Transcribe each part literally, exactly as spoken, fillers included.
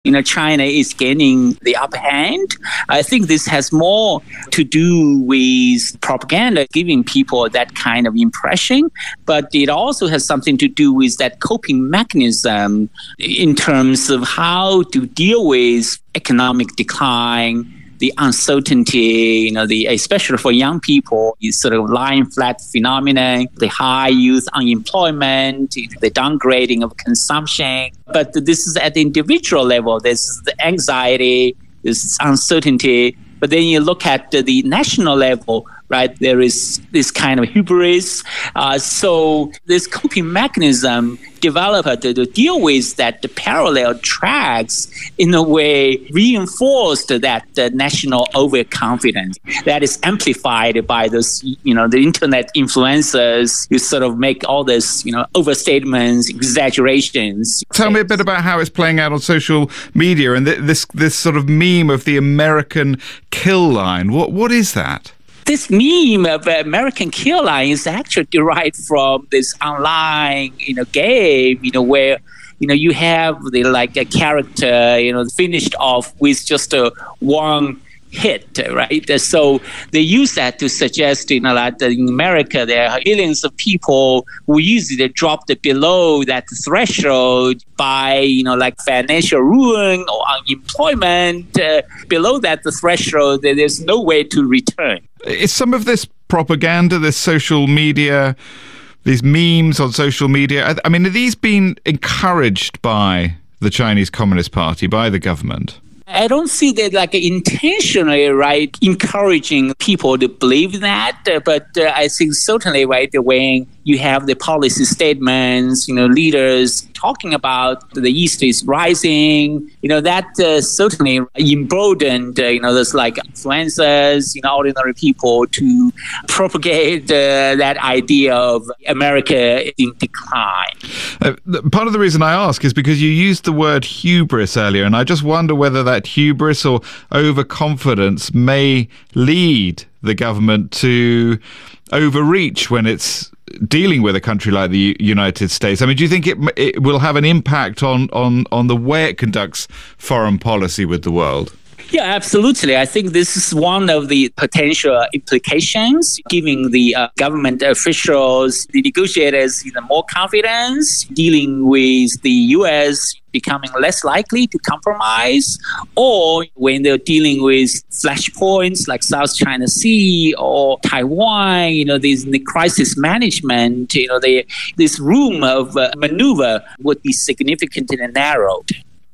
You know, China is gaining the upper hand. I think this has more to do with propaganda, giving people that kind of impression, but it also has something to do with that coping mechanism in terms of how to deal with economic decline, the uncertainty, you know, the especially for young people, is sort of lying flat phenomenon, the high youth unemployment, the downgrading of consumption. But this is at the individual level. There's the anxiety, there's uncertainty. But then you look at the national level, right? There is this kind of hubris. Uh, so this coping mechanism developed to, to deal with that the parallel tracks in a way reinforced that uh, national overconfidence that is amplified by this, you know, the internet influencers who sort of make all this, you know, overstatements, exaggerations. Tell me a bit about how it's playing out on social media and th- this this sort of meme of the American kill line. What what is that? This meme of American kill line is actually derived from this online, you know, game, you know, where, you know, you have the like a character, you know, finished off with just a one hit, right? So they use that to suggest, you know, that in America there are millions of people who usually dropped below that threshold by, you know, like financial ruin or unemployment. Uh, below that threshold, there's no way to return. Is some of this propaganda, this social media, these memes on social media, I mean, are these being encouraged by the Chinese Communist Party, by the government? I don't see that like intentionally, right, encouraging people to believe that. Uh, but uh, I think certainly, right, when you have the policy statements, you know, leaders talking about the East is rising, you know, that uh, certainly emboldened, uh, you know, there's like influencers, you know, ordinary people to propagate uh, that idea of America in decline. Uh, part of the reason I ask is because you used the word hubris earlier, and I just wonder whether that hubris or overconfidence may lead the government to overreach when it's dealing with a country like the United States. I mean, do you think it it will have an impact on, on, on the way it conducts foreign policy with the world? Yeah, absolutely. I think this is one of the potential implications, giving the uh, government officials, the negotiators, you know, more confidence, dealing with the U S becoming less likely to compromise, or when they're dealing with flashpoints like South China Sea or Taiwan, you know, these the crisis management, you know, they, this room of uh, maneuver would be significantly narrowed.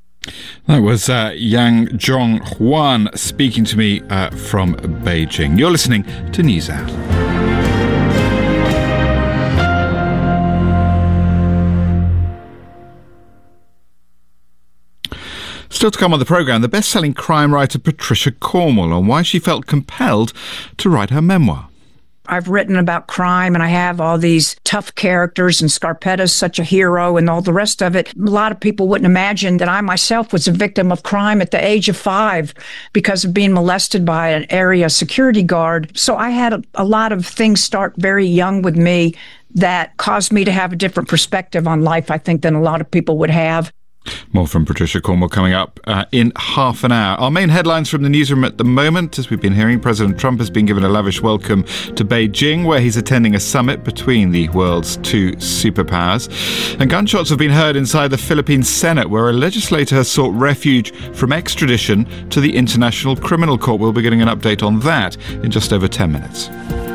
That was uh, Yang Zhonghuan speaking to me uh, from Beijing. You're listening to NewsHour. Still to come on the programme, the best-selling crime writer Patricia Cornwell on why she felt compelled to write her memoir. I've written about crime, and I have all these tough characters, and Scarpetta's such a hero and all the rest of it. A lot of people wouldn't imagine that I myself was a victim of crime at the age of five because of being molested by an area security guard. So I had a, a lot of things start very young with me that caused me to have a different perspective on life, I think, than a lot of people would have. More from Patricia Cornwell coming up uh, in half an hour. Our main headlines from the newsroom at the moment, as we've been hearing, President Trump has been given a lavish welcome to Beijing, where he's attending a summit between the world's two superpowers. And gunshots have been heard inside the Philippine Senate, where a legislator has sought refuge from extradition to the International Criminal Court. We'll be getting an update on that in just over ten minutes.